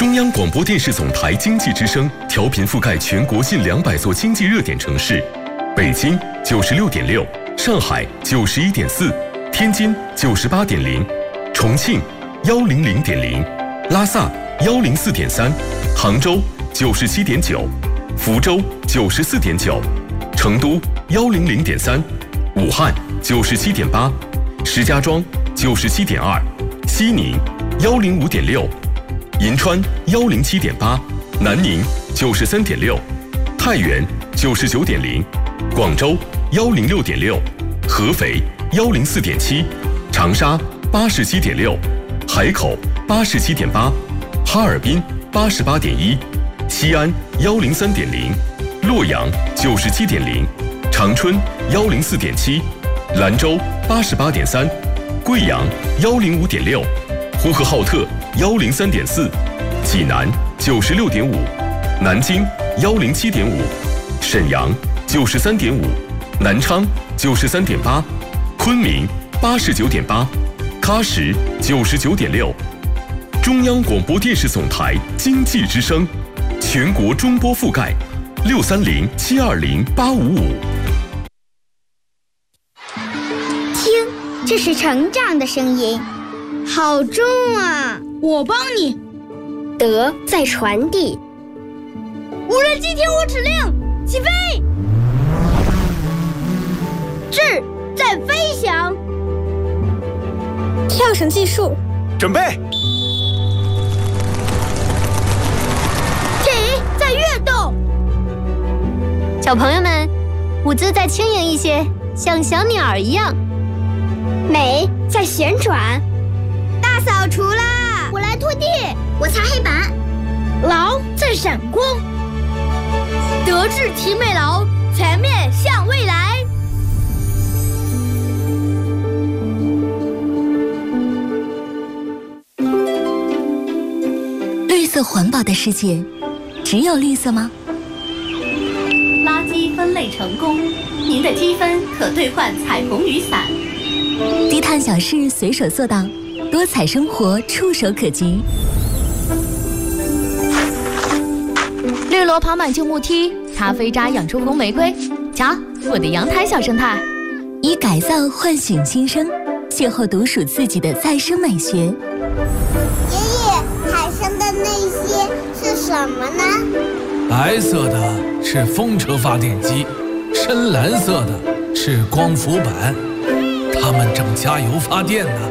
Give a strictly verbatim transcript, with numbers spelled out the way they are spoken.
中央广播电视总台经济之声调频覆盖全国近两百座经济热点城市，北京九十六点六，上海九十一点四，天津九十八点零，重庆幺零零点零，拉萨幺零四点三，杭州九十七点九，福州九十四点九，成都幺零零点三，武汉九十七点八，石家庄九十七点二，西宁幺零五点六。银川幺零七点八，南宁九十三点六，太原九十九点零，广州幺零六点六，合肥幺零四点七，长沙八十七点六，海口八十七点八，哈尔滨八十八点一，西安幺零三点零，洛阳九十七点零，长春幺零四点七，兰州八十八点三，贵阳幺零五点六，呼和浩特幺零三点四，济南九十六点五，南京幺零七点五，沈阳九十三点五，南昌九十三点八，昆明八十九点八，喀什九十九点六。中央广播电视总台经济之声，全国中波覆盖六三零七二零八五五。 听，这是成长的声音，好重啊！ 我帮你。 德在传递。 无人机听我指令，起飞。智在飞翔。 跳绳计数。 准备。 体在跃动。 小朋友们，舞姿再轻盈一些，像小鸟一样。 美在旋转。 大扫除啦！ 我来拖地，我擦黑板。 劳在闪光。德智体美劳，全面向未来。 绿色环保的世界，只有绿色吗？ 垃圾分类成功，您的积分可兑换彩虹雨伞。 低碳小事随手做到，多彩生活触手可及。 绿萝跑满旧木梯，咖啡渣养出红玫瑰。瞧，我的阳台小生态。 以改造唤醒新生，邂逅独属自己的再生美学。 爷爷，海上的那些是什么呢？ 白色的是风车发电机，深蓝色的是光伏板，它们正加油发电呢。